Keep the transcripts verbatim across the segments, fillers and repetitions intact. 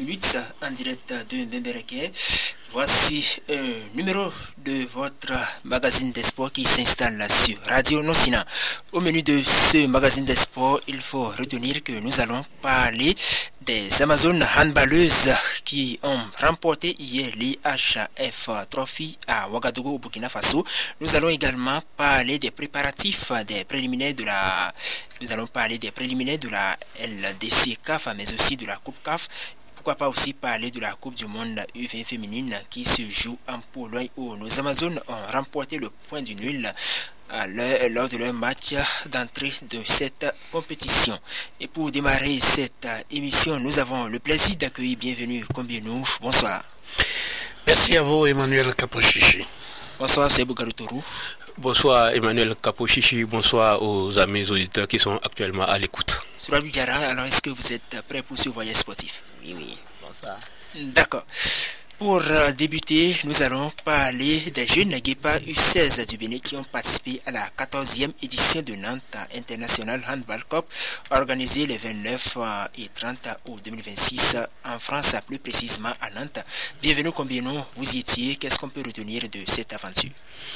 minutes en direct de Mbembereke. Voici un numéro de votre magazine des sports qui s'installe sur Radio Nosina. Au menu de ce magazine des sports, il faut retenir que nous allons parler des Amazones handballeuses qui ont remporté hier l'I H F Trophy à Ouagadougou au Burkina Faso. Nous allons également parler des préparatifs des préliminaires de la nous allons parler des préliminaires de la L D C C A F, mais aussi de la Coupe C A F. Pourquoi pas aussi parler de la Coupe du Monde U vingt féminine qui se joue en Pologne où nos Amazones ont remporté le point du nul à leur, lors de leur match d'entrée de cette compétition. Et pour démarrer cette émission, nous avons le plaisir d'accueillir Bienvenue Combienou. Bonsoir. Merci à vous, Emmanuel Kapochichi. Bonsoir, c'est Bougaroutourou. Bonsoir Emmanuel Kapochichi, bonsoir aux amis auditeurs qui sont actuellement à l'écoute. Surabou Diarra, alors est-ce que vous êtes prêts pour ce voyage sportif? Oui, oui, bonsoir. D'accord. Pour euh, débuter, nous allons parler des jeunes Guépa U seize du Bénin qui ont participé à la quatorzième édition de Nantes International Handball Cup organisée les vingt-neuf et trente août deux mille vingt-six en France, plus précisément à Nantes. Bienvenue Combienou, vous y étiez, qu'est-ce qu'on peut retenir de cette aventure?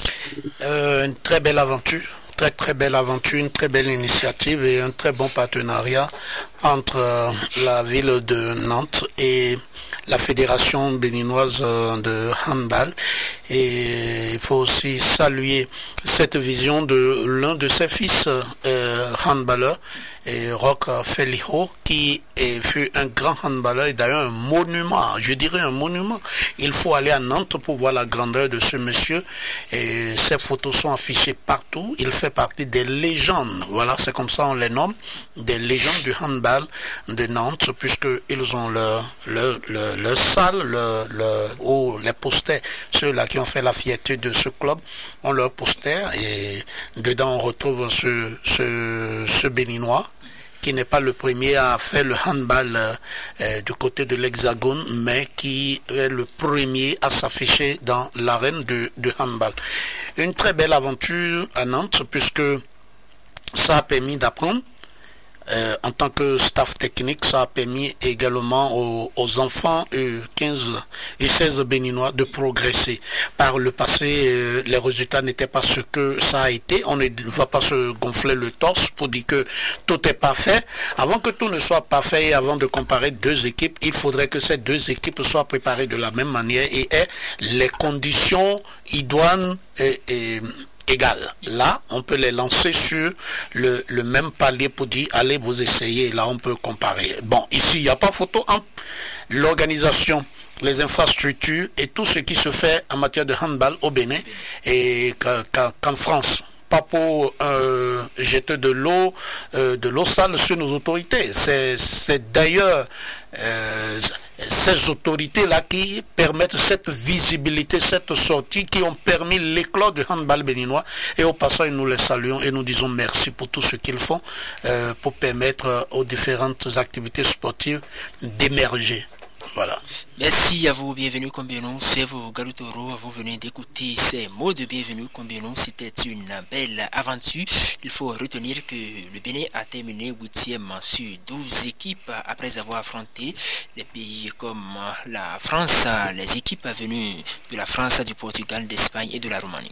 euh, Une très belle aventure, très très belle aventure, une très belle initiative et un très bon partenariat entre euh, la ville de Nantes et la fédération béninoise de handball. Et il faut aussi saluer cette vision de l'un de ses fils euh, handballeurs, et Roch Feliho, qui est, fut un grand handballeur et d'ailleurs un monument, je dirais un monument. Il faut aller à Nantes pour voir la grandeur de ce monsieur, et ses photos sont affichées partout. Il fait partie des légendes, voilà, c'est comme ça on les nomme, des légendes du handball de Nantes, puisqu'ils ont leur, leur, leur, leur salle, leur, leur, où les posters, ceux-là qui ont fait la fierté de ce club, ont leur poster, et dedans on retrouve ce, ce, ce béninois, qui n'est pas le premier à faire le handball euh, du côté de l'Hexagone, mais qui est le premier à s'afficher dans l'arène de, de handball. Une très belle aventure à Nantes, puisque ça a permis d'apprendre. Euh, en tant que staff technique, ça a permis également aux, aux enfants U quinze et seize béninois de progresser. Par le passé, euh, les résultats n'étaient pas ce que ça a été. On ne va pas se gonfler le torse pour dire que tout est parfait. Avant que tout ne soit parfait et avant de comparer deux équipes, il faudrait que ces deux équipes soient préparées de la même manière et aient les conditions idoines et, et égal. Là, on peut les lancer sur le, le même palier pour dire, allez vous essayez. Là, on peut comparer. Bon, ici, il n'y a pas photo entre l'organisation, les infrastructures et tout ce qui se fait en matière de handball au Bénin et qu'en France. Pas pour euh, jeter de l'eau, euh, de l'eau sale sur nos autorités. C'est, c'est d'ailleurs euh, ces autorités-là qui permettent cette visibilité, cette sortie, qui ont permis l'éclat du handball béninois. Et au passage, nous les saluons et nous disons merci pour tout ce qu'ils font euh, pour permettre aux différentes activités sportives d'émerger. Voilà. Merci à vous, Bienvenue Combienou. C'est vous, Garoutoro. Vous venez d'écouter ces mots de Bienvenue Combienou. C'était une belle aventure. Il faut retenir que le Bénin a terminé huitième sur douze équipes après avoir affronté les pays comme la France, les équipes venues de la France, du Portugal, d'Espagne et de la Roumanie.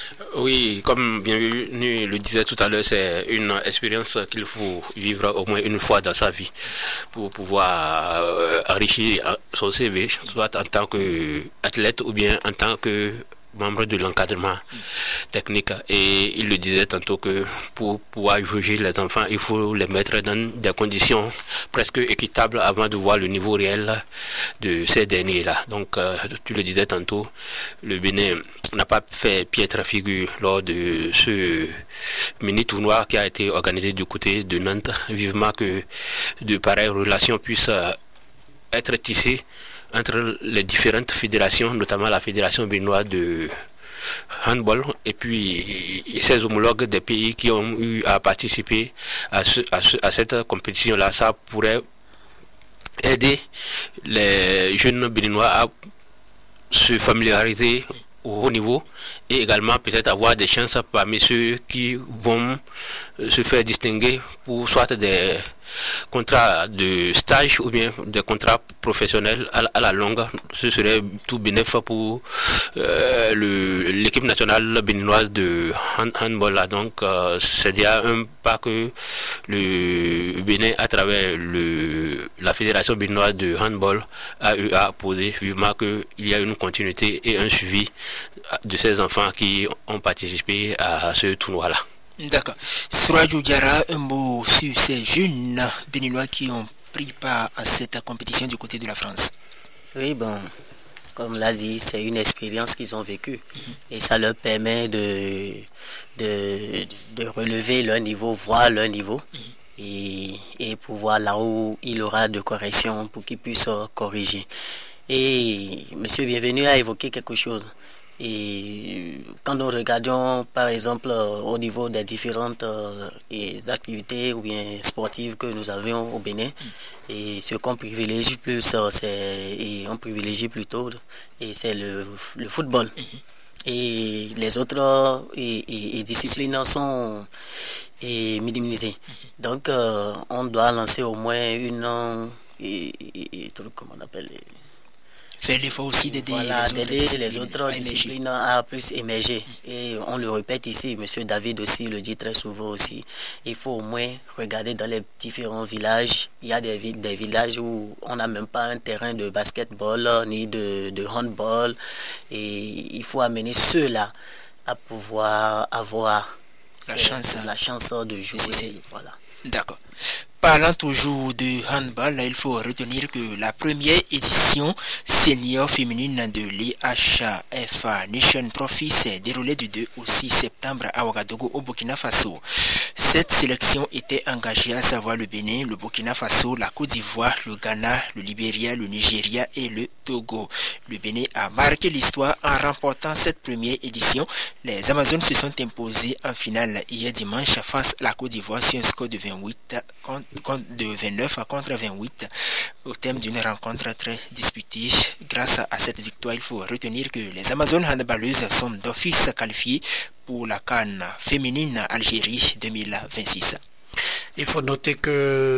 Oui, comme Bienvenue le disait tout à l'heure, c'est une expérience qu'il faut vivre au moins une fois dans sa vie pour pouvoir euh, enrichir son C V, soit en tant qu'athlète ou bien en tant que membre de l'encadrement technique. Et il le disait tantôt que pour pouvoir juger les enfants, il faut les mettre dans des conditions presque équitables avant de voir le niveau réel de ces derniers-là. Donc, euh, tu le disais tantôt, le Bénin n'a pas fait piètre figure lors de ce mini-tournoi qui a été organisé du côté de Nantes. Vivement que de pareilles relations puissent être tissées entre les différentes fédérations, notamment la fédération béninoise de handball et puis ses homologues des pays qui ont eu à participer à, ce, à, ce, à cette compétition-là. Ça pourrait aider les jeunes béninois à se familiariser au haut niveau et également peut-être avoir des chances parmi ceux qui vont se faire distinguer pour soit des contrats de stage ou bien des contrats professionnels à, à la longue. Ce serait tout bénéfice pour euh, le, l'équipe nationale béninoise de hand, handball. Là. Donc, euh, c'est déjà un pas que le Bénin, à travers le, la Fédération béninoise de handball, a eu à poser, vivement qu'il y a une continuité et un suivi de ces enfants qui ont participé à ce tournoi-là. D'accord. Surajou Diarra, un mot sur ces jeunes béninois qui ont pris part à cette compétition du côté de la France. Oui, bon, comme l'a dit, c'est une expérience qu'ils ont vécue mm-hmm. et ça leur permet de, de, de relever leur niveau, voir leur niveau mm-hmm. et, et pouvoir là où il aura de correction pour qu'ils puissent corriger. Et M. Bienvenu a évoqué quelque chose. Et quand nous regardons par exemple au niveau des différentes euh, activités ou bien sportives que nous avions au Bénin, mm. et ce qu'on privilégie plus, c'est, et on privilégie plutôt, et c'est le, le football. Mm-hmm. Et les autres et, et, et disciplines sont et minimisées. Mm-hmm. Donc euh, on doit lancer au moins une et, et, et, comment on appelle faire l'effort aussi d'aider voilà, les, autres les autres disciplines à plus émerger. Et on le répète ici, M. David aussi le dit très souvent aussi, il faut au moins regarder dans les différents villages. Il y a des, des villages où on n'a même pas un terrain de basketball ni de, de handball. Et il faut amener ceux-là à pouvoir avoir la chance, la chance de jouer. C'est, voilà. D'accord. Parlant toujours de handball, il faut retenir que la première édition senior féminine de l'I H F Nation Trophy s'est déroulée du deux au six septembre à Ouagadougou au Burkina Faso. Cette sélection était engagée à savoir le Bénin, le Burkina Faso, la Côte d'Ivoire, le Ghana, le Libéria, le Nigeria et le Togo. Le Bénin a marqué l'histoire en remportant cette première édition. Les Amazones se sont imposées en finale hier dimanche face à la Côte d'Ivoire sur un score de vingt-huit de vingt-neuf à contre vingt-huit au thème d'une rencontre très disputée. Grâce à cette victoire, il faut retenir que les Amazones handballeuses sont d'office qualifiées pour la CAN féminine Algérie deux mille vingt-six. Il faut noter que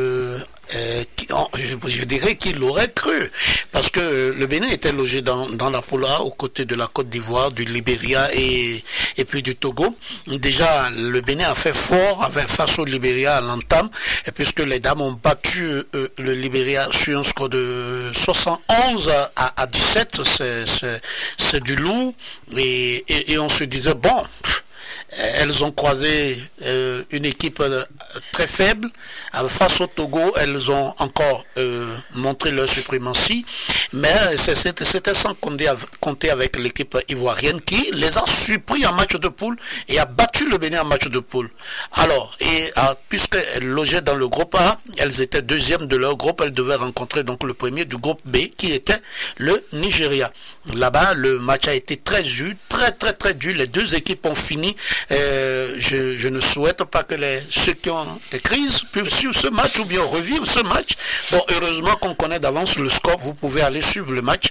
euh, je, je dirais qu'il l'aurait cru, parce que le Bénin était logé dans, dans la poule A aux côtés de la Côte d'Ivoire, du Libéria et, et puis du Togo. Déjà, le Bénin a fait fort avec, face au Libéria à l'entame, et puisque les dames ont battu euh, le Libéria sur un score de soixante et onze à dix-sept, c'est, c'est, c'est du lourd, et, et, et on se disait, bon... Elles ont croisé euh, une équipe euh, très faible. Euh, face au Togo, elles ont encore euh, montré leur suprématie. Mais c'était, c'était sans compter, compter avec l'équipe ivoirienne qui les a surpris en match de poule et a battu le Bénin en match de poule. Alors, et euh, puisqu'elles logeaient dans le groupe A, elles étaient deuxièmes de leur groupe. Elles devaient rencontrer donc le premier du groupe B qui était le Nigeria. Là-bas, le match a été très dur, très très très dur. Les deux équipes ont fini. Euh, je, je ne souhaite pas que les, ceux qui ont des crises puissent suivre ce match ou bien revivre ce match. Bon, heureusement qu'on connaît d'avance le score, vous pouvez aller suivre le match.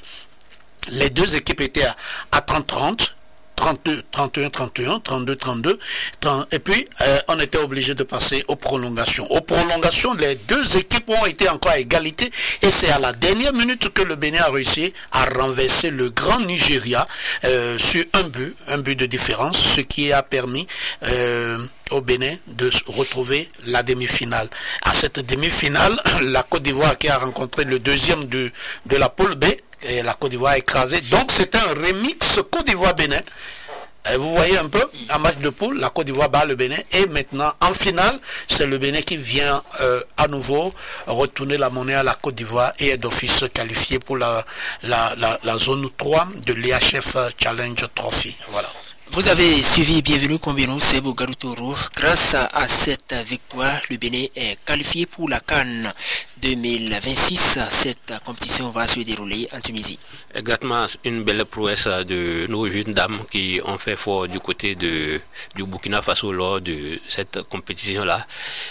Les deux équipes étaient à, à trente trente. trente-deux, trente et un, trente et un, trente-deux, trente-deux, trente, et puis euh, on était obligé de passer aux prolongations. Aux prolongations, les deux équipes ont été encore à égalité et c'est à la dernière minute que le Bénin a réussi à renverser le grand Nigeria euh, sur un but, un but de différence, ce qui a permis euh, au Bénin de retrouver la demi-finale. À cette demi-finale, la Côte d'Ivoire qui a rencontré le deuxième de, de la poule B, et la Côte d'Ivoire écrasée. Donc c'est un remix Côte d'Ivoire-Bénin. Vous voyez un peu, un match de poule, la Côte d'Ivoire bat le Bénin. Et maintenant, en finale, c'est le Bénin qui vient euh, à nouveau retourner la monnaie à la Côte d'Ivoire et est d'office qualifié pour la, la, la, la zone trois de l'I H F Challenge Trophy. Voilà. Vous avez suivi Bienvenue Combino Sebo Garutoro. Grâce à cette victoire, le Bénin est qualifié pour la CAN deux mille vingt-six. Cette compétition va se dérouler en Tunisie. Exactement, une belle prouesse de nos jeunes dames qui ont fait fort du côté de, du Burkina Faso lors de cette compétition-là.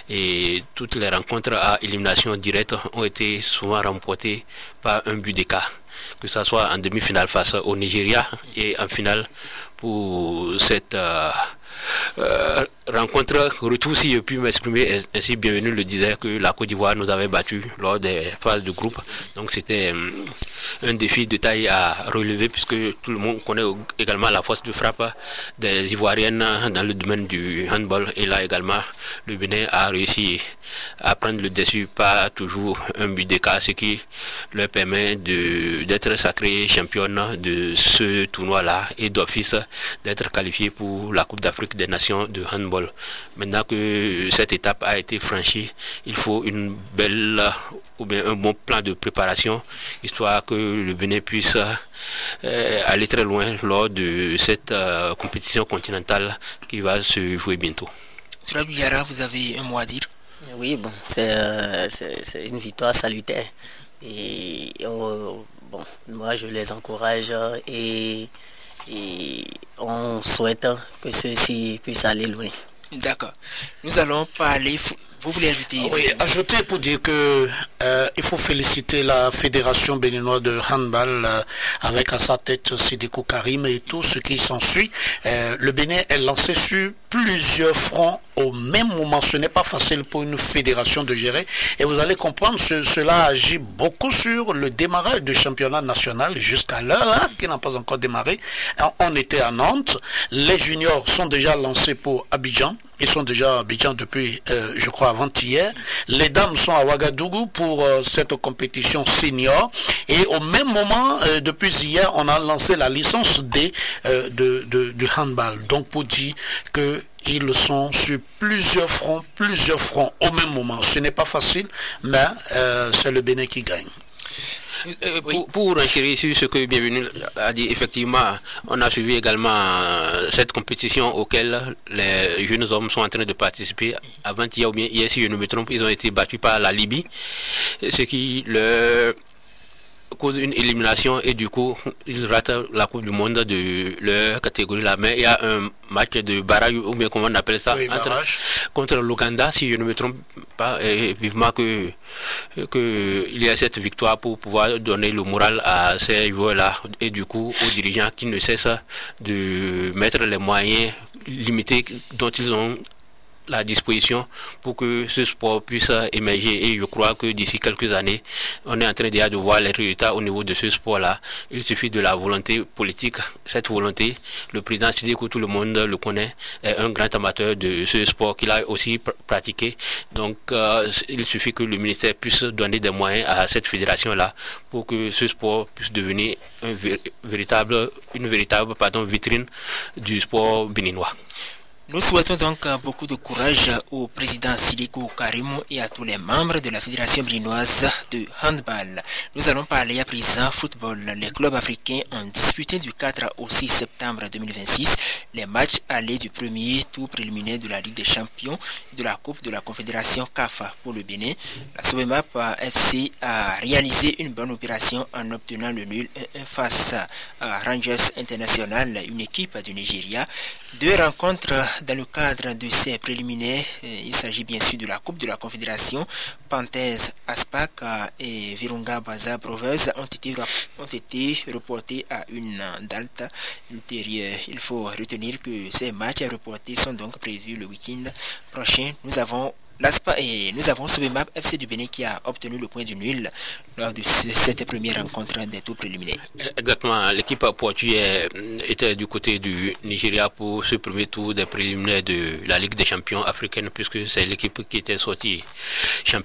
Et toutes les rencontres à élimination directe ont été souvent remportées par un but d'écart, que ce soit en demi-finale face au Nigeria et en finale pour cette euh, euh, rencontre, retour, si je puis m'exprimer ainsi, bienvenue le disait que la Côte d'Ivoire nous avait battus lors des phases de groupe. Donc c'était un défi de taille à relever puisque tout le monde connaît également la force de frappe des Ivoiriennes dans le domaine du handball. Et là également, le Bénin a réussi à prendre le dessus, pas toujours un but d'écart, ce qui leur permet de, d'être sacrée championne de ce tournoi-là et d'office d'être qualifiée pour la Coupe d'Afrique des Nations de handball. Maintenant que cette étape a été franchie, il faut une belle ou bien un bon plan de préparation, histoire que le Bénin puisse euh, aller très loin lors de cette euh, compétition continentale qui va se jouer bientôt. Sur Diarra, vous avez un mot à dire? Oui, bon, c'est, euh, c'est, c'est une victoire salutaire. Et oh, bon, moi je les encourage et, et on souhaite que ceux-ci puissent aller loin. D'accord. Nous allons parler. Vous voulez ajouter? Oui, ajouter pour dire que euh, il faut féliciter la Fédération béninoise de handball euh, avec à sa tête Sidiko Karim et tout ce qui s'ensuit. Euh, le Bénin est lancé sur plusieurs fronts au même moment. Ce n'est pas facile pour une fédération de gérer. Et vous allez comprendre, ce, cela agit beaucoup sur le démarrage du championnat national jusqu'à l'heure là, qui n'a pas encore démarré. On était à Nantes. Les juniors sont déjà lancés pour Abidjan. Ils sont déjà à Abidjan depuis, euh, je crois, avant-hier. Les dames sont à Ouagadougou pour euh, cette compétition senior. Et au même moment, euh, depuis hier, on a lancé la licence D euh, de, de, de handball. Donc pour dire que ils sont sur plusieurs fronts, plusieurs fronts au même moment. Ce n'est pas facile, mais euh, c'est le Bénin qui gagne. Euh, pour, pour enchérir sur ce que Bienvenue a dit, effectivement, on a suivi également cette compétition auquel les jeunes hommes sont en train de participer. Avant-hier ou bien hier, si je ne me trompe, ils ont été battus par la Libye, ce qui leur cause une élimination et du coup ils ratent la Coupe du Monde de leur catégorie là. Mais il y a un match de barrage ou bien comment on appelle ça, oui, entre, contre l'Ouganda, si je ne me trompe pas, et vivement que, que il y a cette victoire pour pouvoir donner le moral à ces joueurs là et du coup aux dirigeants qui ne cessent de mettre les moyens limités dont ils ont la disposition pour que ce sport puisse émerger. Et je crois que d'ici quelques années, on est en train déjà de voir les résultats au niveau de ce sport-là. Il suffit de la volonté politique. Cette volonté, le président Sidiko, tout le monde le connaît, est un grand amateur de ce sport qu'il a aussi pr- pratiqué. Donc, euh, il suffit que le ministère puisse donner des moyens à cette fédération-là pour que ce sport puisse devenir un vé- véritable, une véritable pardon, vitrine du sport béninois. Nous souhaitons donc beaucoup de courage au président Sidiko Karim et à tous les membres de la Fédération béninoise de handball. Nous allons parler à présent football. Les clubs africains ont disputé du quatre au six septembre deux mille vingt-six les matchs allés du premier tour préliminaire de la Ligue des Champions et de la Coupe de la Confédération C A F A pour le Bénin. La Sobemap F C a réalisé une bonne opération en obtenant le nul un un face à Rangers International, une équipe du Nigeria. Deux rencontres dans le cadre de ces préliminaires. Il s'agit bien sûr de la Coupe de la Confédération. Panthers Aspac et Virunga Baza Brothers ont été, ont été reportés à une date ultérieure. Il faut retenir que ces matchs reportés sont donc prévus le week-end prochain. Nous avons l'Aspa et nous avons Sobemap F C du Bénin qui a obtenu le point du nul lors de cette première rencontre des tours préliminaires. Exactement, l'équipe portugaise était du côté du Nigeria pour ce premier tour des préliminaires de la Ligue des champions africaine puisque c'est l'équipe qui était sortie championne